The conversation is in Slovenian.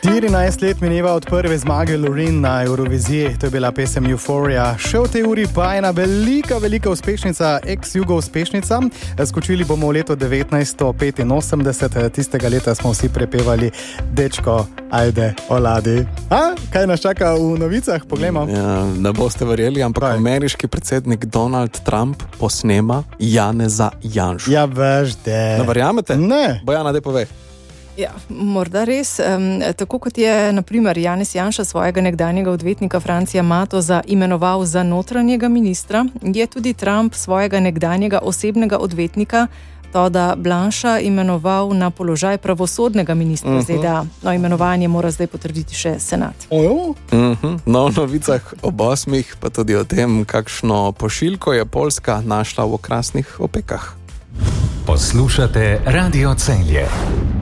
14 let mineva od prve zmage Loreen na Euroviziji, to je bila pesem Euphoria. Še v tej uri pa ena velika uspešnica, ex-jugo uspešnica. Skočili bomo v leto 1985, tistega leta smo vsi prepevali Dečko, ajde, oladi. Kaj nas čaka v novicah? Poglejmo. Ja, ne boste verjeli, ampak ameriški predsednik Donald Trump posnema Janeza Janšu. Ja, veš, de. Ne verjamete? Ne. Bojana, daj povej. Ja, morda res. Tako kot je, na primer, Janez Janša svojega nekdanjega odvetnika Francija Matoza imenoval za notranjega ministra, je tudi Trump svojega nekdanjega osebnega odvetnika Todda Blancha imenoval na položaj pravosodnega ministra ZDA. No, imenovanje mora zdaj potrditi še senat. No, v novicah ob 8, pa tudi o tem, kakšno pošiljko je Poljska našla v okrasnih opekah. Poslušate Radio Celje.